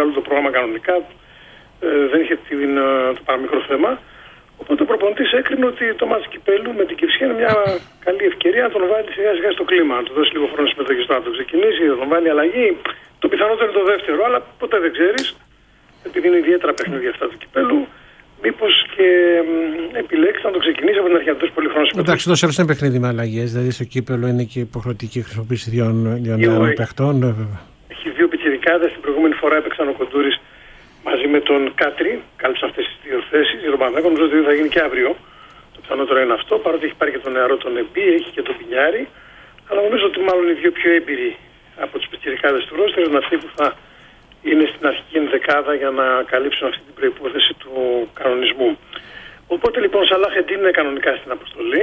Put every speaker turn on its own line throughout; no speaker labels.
βγάλουν το πρόγραμμα κανονικά. Δεν είχε το παραμικρό θέμα. Οπότε ο προπονητής έκρινε ότι το μάτς κυπέλου με την Κυφσιά είναι μια καλή ευκαιρία να τον βάλει σιγά σιγά στο κλίμα. Να του δώσει λίγο χρόνο συμμετοχής, να το ξεκινήσει, να τον βάλει αλλαγή. Το πιθανότερο είναι το δεύτερο, αλλά ποτέ δεν ξέρεις. Επειδή είναι ιδιαίτερα παιχνίδια αυτά του κυπέλου, μήπως και επιλέξει να το ξεκινήσει από την αρχή, να δώσει πολύ χρόνο συμμετοχής.
Εντάξει, το σερός είναι παιχνίδι με αλλαγές. Δηλαδή στο κύπελο είναι και υποχρεωτική χρησιμοποίηση δύο νέων παιχτών.
Έχει δύο πιτσιρικάδες. Την προηγούμενη φορά έπαιξαν ο Κοντούρης μαζί με τον Κάτρι, κάλυψαν αυτές τις δύο θέσεις. Η Ρομπανδάκο νομίζω ότι θα γίνει και αύριο. Το πιθανότερο είναι αυτό, παρότι έχει πάρει και τον νεαρό τον Εμπί, έχει και τον Πινιάρη. Αλλά νομίζω ότι μάλλον οι δύο πιο έμπειροι από τους πιτσιρικάδες του ρόστερ είναι αυτοί που θα είναι στην αρχική ενδεκάδα για να καλύψουν αυτή την προϋπόθεση του κανονισμού. Οπότε λοιπόν ο Σαλάχ Εντίν είναι κανονικά στην αποστολή.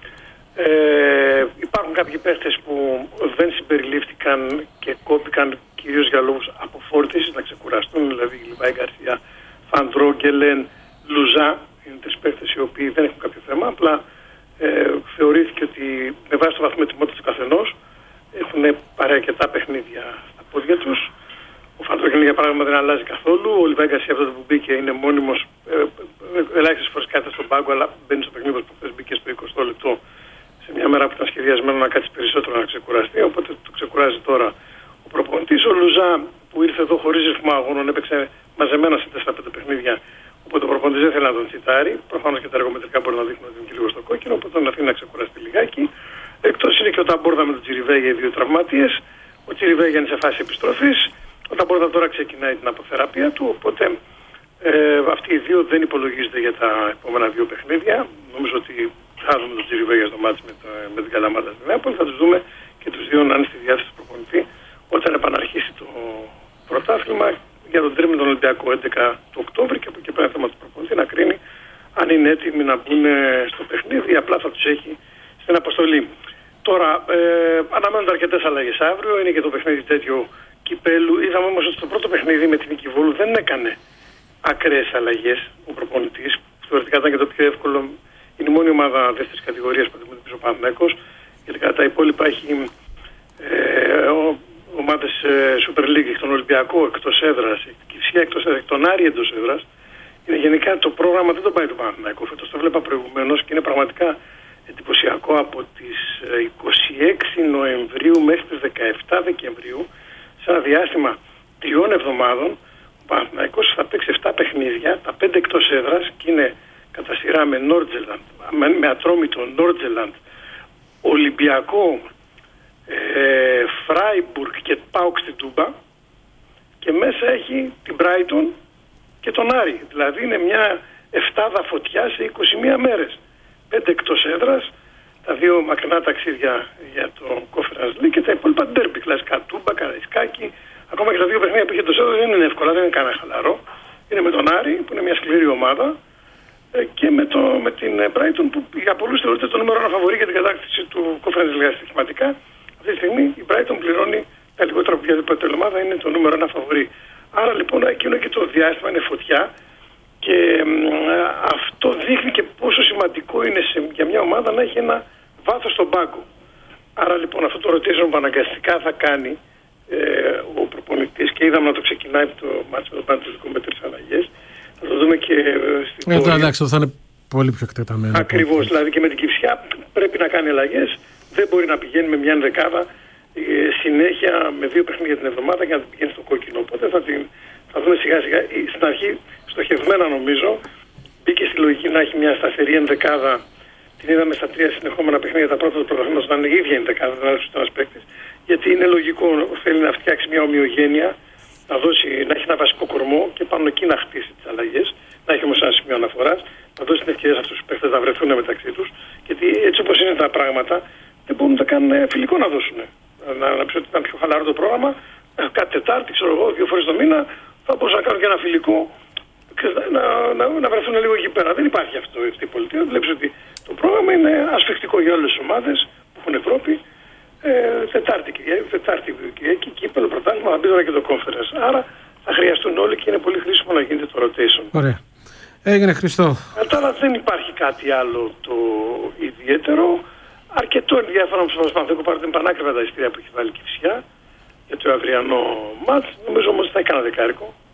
Υπάρχουν κάποιοι παίχτες που δεν συμπεριλήφθηκαν και κόπηκαν κυρίως για λόγους αποφόρτισης, να ξεκουραστούν, δηλαδή Λιβάη Γκαρσία, Φαντρό, Γκελέν, Λουζά, είναι τρεις παίχτες οι οποίοι δεν έχουν κάποιο θέμα, απλά θεωρήθηκε ότι με βάση το βαθμό ετοιμότητας του καθενός έχουν πάρει αρκετά παιχνίδια στα πόδια τους. Ο Φαντρό, για παράδειγμα, δεν αλλάζει καθόλου. Ο Λιβάη Γκαρσία, αυτό που μπήκε, είναι μόνιμος, ελάχιστες φορές κάθεται στον πάγκο, αλλά μπαίνει στο παιχνίδι που χθες μπήκε στο 20 λεπτό. Σε μια μέρα που ήταν σχεδιασμένο να κάτσει περισσότερο να ξεκουραστεί, οπότε το ξεκουράζει τώρα ο προπονητής. Ο Λουζά που ήρθε εδώ χωρίς ρυθμό αγώνων, έπαιξε μαζεμένα σε 4-5 παιχνίδια, οπότε ο προπονητής δεν θέλει να τον τσιτάρει. Προφανώς και τα εργομετρικά μπορεί να δείχνουν ότι είναι και λίγο στο κόκκινο, οπότε τον αφήνει να ξεκουραστεί λιγάκι. Εκτός είναι και ο Ταμπόρδα με τον Τσιριβέγια, οι δύο τραυματίες. Ο Τσιριβέγια είναι σε φάση επιστροφής. Ο Ταμπόρδα τώρα ξεκινάει την αποθεραπεία του, οπότε αυτοί οι δύο δεν υπολογίζονται για τα επόμενα δύο παιχνίδια. Νομίζω ότι θα δούμε τον Τσιριβέγια στο μάτς με την Καλαμάτα στην Νέαπολη. Θα τους δούμε και τους δύο να είναι στη διάθεση του προπονητή όταν επαναρχίσει το πρωτάθλημα για τον τρίμηνο τον Ολυμπιακό 11 του Οκτώβρη, και από εκεί πέρα θέμα του προπονητή να κρίνει αν είναι έτοιμοι να μπουν στο παιχνίδι ή απλά θα τους έχει στην αποστολή. Τώρα αναμένονται αρκετές αλλαγές αύριο, είναι και το παιχνίδι τέτοιο κυπέλου. Είδαμε όμως ότι στο πρώτο παιχνίδι με την Νίκη Βόλου δεν έκανε ακραίες αλλαγές ο προπονητής. Θεωρητικά ήταν και το πιο εύκολο. Είναι η μόνη ομάδα δεύτερης κατηγορίας που αντιμετωπίζει ο Παναθηναϊκός, γιατί κατά τα υπόλοιπα έχει ομάδες Super League, τον Ολυμπιακό εκτός έδρας, την Κυφσιά εκτός έδρας, τον Άρη εντός έδρας. Είναι γενικά το πρόγραμμα δεν το πάει του Παναθηναϊκού. Φέτος το βλέπα προηγουμένως και είναι πραγματικά εντυπωσιακό. Από τις 26 Νοεμβρίου μέχρι τις 17 Δεκεμβρίου, σε ένα διάστημα 3 εβδομάδων, ο Παναθηναϊκός θα παίξει 7 παιχνίδια, τα 5 εκτός έδρας, και είναι κατά σειρά με Νόρτζελαντ, με Ατρόμητο, Νόρτζελαντ, Ολυμπιακό, Φράιμπουργκ και ΠΑΟΚ στην Τούμπα, και μέσα έχει την Μπράιτον και τον Άρη. Δηλαδή είναι μια εφτάδα φωτιά σε 21 μέρες. 5 εκτός έδρας, τα 2 μακρινά ταξίδια για το Conference League και τα υπόλοιπα ντέρμπι, κλασικά Τούμπα, Καραϊσκάκη. Ακόμα και τα 2 παιχνίδια που είχε εντός έδρας δεν είναι εύκολα, δεν είναι κανένα χαλαρό. Είναι με τον Άρη που είναι μια σκληρή ομάδα, και με την Brighton που για πολλούς θεωρείται το νούμερο 1 φαβορί για την κατάκτηση του Conference League στοιχηματικά. Αυτή τη στιγμή η Brighton πληρώνει τα λιγότερα από οποιαδήποτε ομάδα, είναι το νούμερο 1 φαβορί. Άρα λοιπόν εκείνο και το διάστημα είναι φωτιά, και αυτό δείχνει και πόσο σημαντικό είναι για μια ομάδα να έχει ένα βάθος στον πάγκο. Άρα λοιπόν αυτό το rotation που αναγκαστικά θα κάνει ο προπονητής, και είδαμε να το ξεκινάει το μάτσο με τον Πανετολικό με 3 αλλαγές. Θα το δούμε και στην πορεία.
Εντάξει, αυτό θα είναι πολύ πιο εκτεταμένο.
Ακριβώς, δηλαδή και με την Κυφσιά πρέπει να κάνει αλλαγές. Δεν μπορεί να πηγαίνει με μια ενδεκάδα συνέχεια με 2 παιχνίδια την εβδομάδα και να την πηγαίνει στο κόκκινο. Οπότε θα δούμε σιγά σιγά. Στην αρχή στοχευμένα νομίζω μπήκε στη λογική να έχει μια σταθερή ενδεκάδα. Την είδαμε στα 3 συνεχόμενα παιχνίδια. Τα πρώτα του πρωταθλήματος να είναι η ίδια ενδεκάδα, δεν άλλαξε ένας παίκτης. Γιατί είναι λογικό, θέλει να φτιάξει μια ομοιογένεια, να έχει ένα βασικό κορμό και πάνω εκεί να χτίσει τις αλλαγές, να έχει όμως ένα σημείο αναφοράς, να δώσει την ευκαιρία σε αυτούς τους παίκτες να βρεθούν μεταξύ τους. Γιατί έτσι όπως είναι τα πράγματα, δεν μπορούν να κάνουν φιλικό να δώσουν. Να πει ότι ήταν πιο χαλαρό το πρόγραμμα, κάτι Τετάρτη, ξέρω εγώ, 2 φορές το μήνα, θα μπορούσαν να κάνουν και ένα φιλικό και να βρεθούν λίγο εκεί πέρα. Δεν υπάρχει αυτό η πολιτεία. Βλέπεις ότι το πρόγραμμα είναι ασφιχτικό για όλες τις ομάδες που έχουν Ευρώπη. Τετάρτη Κυριακή, κύπελλο, πρωτάθλημα, θα μπει τώρα και το Conference. Άρα θα χρειαστούν όλοι και είναι πολύ χρήσιμο να γίνεται το rotation.
Ωραία. Έγινε, Χριστό.
Τώρα δεν υπάρχει κάτι άλλο το ιδιαίτερο. Αρκετό ενδιαφέρον στον Παναθηναϊκό, παρά την πανάκριβα τα εισιτήρια που έχει βάλει η Κυφσιά για το αυριανό μάτς. Νομίζω όμως θα έκανα δεκάρικο.